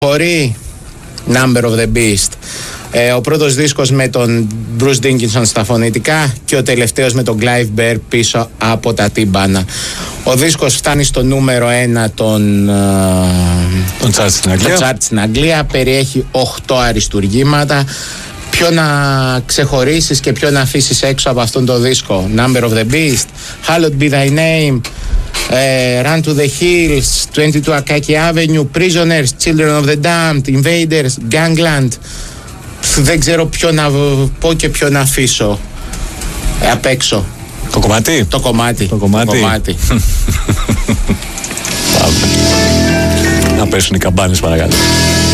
Χωρί Number of the Beast. Ο πρώτος δίσκος με τον Bruce Dickinson στα φωνητικά και ο τελευταίος με τον Clive Burr πίσω από τα τύμπανα. Ο δίσκος φτάνει στο νούμερο 1 των charts στην Αγγλία. Περιέχει 8 αριστουργήματα. Ποιο να ξεχωρίσεις και ποιο να αφήσεις έξω από αυτόν τον δίσκο? Number of the Beast, Hallowed be thy name, Run to the Hills, 22 Akaki Avenue, Prisoners, Children of the Damned, Invaders, Gangland. Δεν ξέρω ποιο να πω και ποιο να αφήσω απ' έξω. Το κομμάτι. Το κομμάτι. Να πέσουν οι καμπάνες παρακαλώ.